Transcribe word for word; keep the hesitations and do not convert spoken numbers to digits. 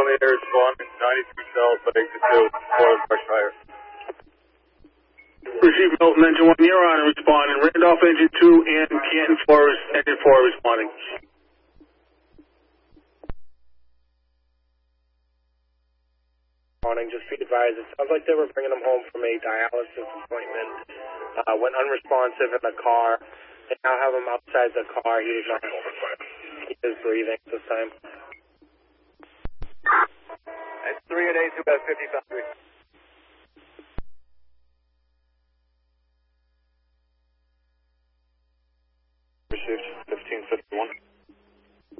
on the air responding, ninety-three cells, but exit two, four brush fire. Receive Milton, engine one, you're on and responding. Randolph, engine two, and Canton four, engine four responding. Morning, just be advised, it sounds like they were bringing him home from a dialysis appointment. Uh, went unresponsive in the car. They now have him outside the car. He is not he is breathing this time. It's three at eight, two fifty-five.